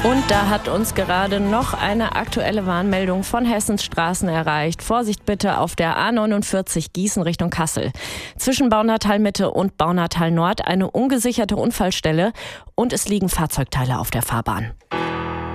Und da hat uns gerade noch eine aktuelle Warnmeldung von Hessens Straßen erreicht. Vorsicht bitte auf der A49 Gießen Richtung Kassel. Zwischen Baunatal Mitte und Baunatal Nord eine ungesicherte Unfallstelle und es liegen Fahrzeugteile auf der Fahrbahn.